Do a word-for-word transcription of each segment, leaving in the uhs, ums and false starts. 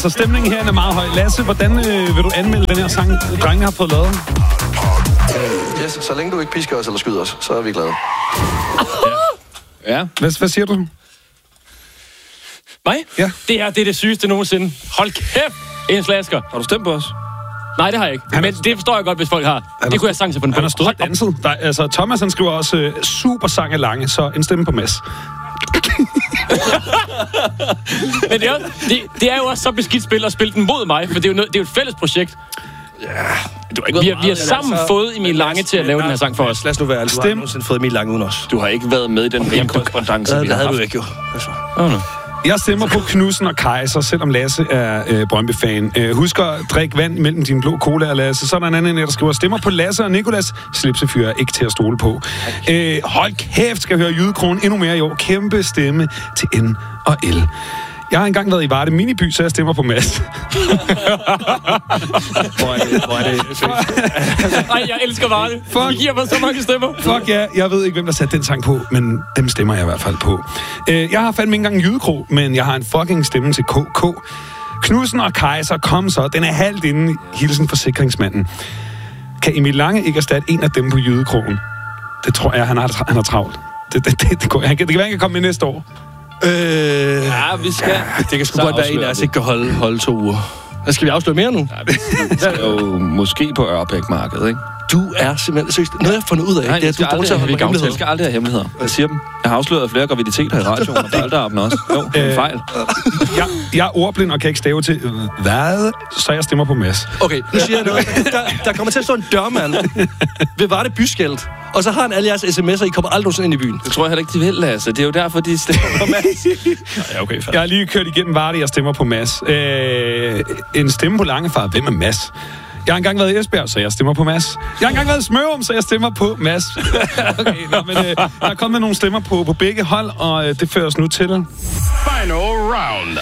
Altså, stemningen her er meget høj. Lasse, hvordan øh, vil du anmelde den her sang, drengene har fået lavet? Yes, så længe du ikke pisker os eller skyder os, så er vi glade. Ja. ja. Hvad, hvad siger du? Mig? Ja. Det her, det er det sygeste nogensinde. Hold kæft, en slasker. Har du stemt på os? Nej, det har jeg ikke. Han Men er... det forstår jeg godt, hvis folk har. Han det kunne jeg sagtens have fundet på. Han har stået og danset. Der, altså, Thomas, han skriver også øh, super sang af lange, så en stemme på Mads. Men det er, det, det er jo også så beskidt spil at spille den mod mig, for det er jo, noget, det er jo et fælles projekt. Ja. Du har ikke vi, har, vi har sammen altså, fået Emil Lange til at lave den her sang for os. Lad os nu være ærlig. Du har nogensinde fået Emil Lange uden os. Du har ikke været med i den korrespondance, vi har haft. Det havde du ikke, jo. Altså. Oh, no. Jeg stemmer på Knudsen og Kaiser, selvom Lasse er øh, Brøndby-fan. Øh, husk at drikke vand mellem dine blå cola og Lasse. Så er der en anden, der skriver, stemmer på Lasse og Nicolas. Slipsefyr er ikke til at stole på. Øh, hold kæft, skal høre Jydekronen endnu mere i år. Kæmpe stemme til N og L. Jeg har engang været i Varde Miniby, så jeg stemmer på Mads. Hvor er det? Hvor er det? Ej, jeg elsker Varde. Fuck. De giver mig så mange stemmer. Fuck ja, jeg ved ikke, hvem der satte den sang på, men dem stemmer jeg i hvert fald på. Øh, jeg har fandme ikke engang en jydekrog, men jeg har en fucking stemme til K K. Knudsen og Kaiser, kom så. Den er halvt inde. Hilsen forsikringsmanden. Kan Emil Lange ikke erstatte en af dem på jydekrogen? Det tror jeg, han har, han har travlt. Det, det, det, det, går, han kan, det kan være, han kan komme med næste år. Øh, ja, vi skal... Det kan sgu godt være, en af os ikke kan holde, holde to uger. Hvad skal vi afsløre mere nu? Ja, vi skal jo måske på Ørbæk-markedet, ikke? Du er simpelthen... Seriøst, noget jeg har fundet ud af, Nej, det er, at du er dårlig til at holde hemmeligheder. Jeg skal aldrig have hemmeligheder. Jeg siger dem. Jeg har afsløret flere graviditeter i radioen, og Balderupen også. Jo, det er en fejl. Jeg, jeg er ordblind og kan ikke stave til hvad, så jeg stemmer på Mads. Okay, nu siger jeg noget. Der, der kommer til at stå en dørmand ved Varde Byskælt, og så har han alle jeres sms'er, I kommer aldrig nogensinde ind i byen. Det tror jeg heller ikke, de vil, Lasse. Det er jo derfor, de stemmer på Mads. Ja, okay, jeg har lige kørt igennem Varde, jeg stemmer på Mads. Øh, en stemme på Langefar, hvem er Mads? Jeg har engang været i Esbjerg, så jeg stemmer på Mads. Jeg har engang været i Smørum, så jeg stemmer på Mads. Okay, nå, men øh, der er kommet nogle stemmer på, på begge hold, og øh, det fører os nu til... Final round.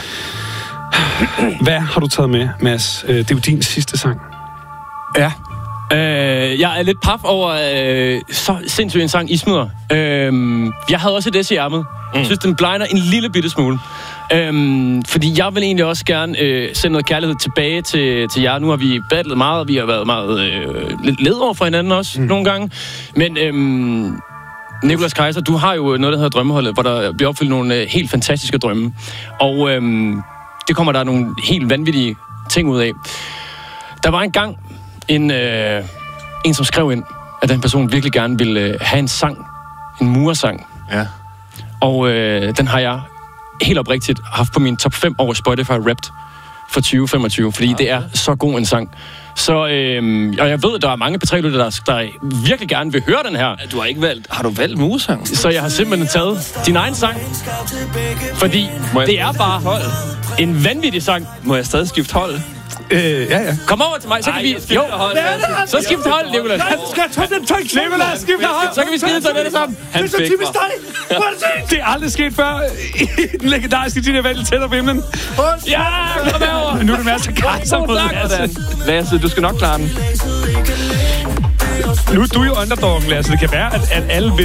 Hvad har du taget med, Mads? Øh, det er jo din sidste sang. Ja. Øh, jeg er lidt paf over øh, så sindssygt en sang, I smider. Øh, jeg havde også et S i ærmet. Jeg synes, den blegner en lille bitte smule. Øhm, fordi jeg vil egentlig også gerne øh, sende noget kærlighed tilbage til, til jer. Nu har vi battlet meget, og vi har været meget øh, lidt led over for hinanden også mm. nogle gange. Men øhm, Nicolas Kaiser, du har jo noget, der hedder Drømmeholdet, hvor der bliver opfyldt nogle øh, helt fantastiske drømme. Og øhm, det kommer der nogle helt vanvittige ting ud af. Der var engang en, øh, en som skrev ind, at den person virkelig gerne ville øh, have en sang. En murersang. Ja. Og øh, den har jeg helt oprigtigt haft på min top fem over Spotify Wrapped for tyve femogtyve, fordi okay. det er så god en sang. Så, øh, og jeg ved, at der er mange P tre-lytter, der, der virkelig gerne vil høre den her. Du har ikke valgt, har du valgt muresang? Så jeg har simpelthen taget din egen sang, fordi det er bare hold. En vanvittig sang. Må jeg stadig skifte hold? Øh, ja, ja. Kom over til mig, så kan Ej, vi... Jo, hold, så skift hold, Nicolas. Skal jeg tage den tank? Nicolas, skift hold. Så kan vi skide sådan det sammen. Han det er så typisk dig. Det er aldrig sket før i den legendariske Tina Valde tæt op himlen. Ja, kom herover. Nu er det Mads Kaiser på Lasse. Lasse, du skal nok klare den. Nu er du jo underdoggen, Lasse. Det kan være, at, at alle